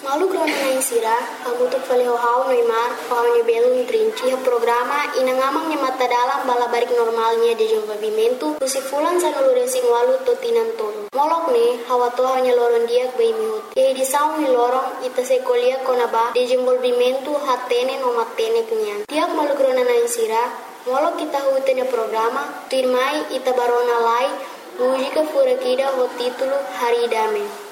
Malu krona na insira, hamutuk faleho hao noimar, hao belum trinci programa inangamang nya mata dalam balabarik normalnya de desenvolvimento, fulan sa naluresi walu totinan tolo. Molok ne, hawa toha nya loron diak bai mihut. Ye di saung ni lorong ita se kolia konaba desenvolvimento hatene no matene kenyan. Tiak malu krona na insira, molok kita hutenya programa, tuirmai ita barona lai, mujika furakida ho titulo Hari Dame.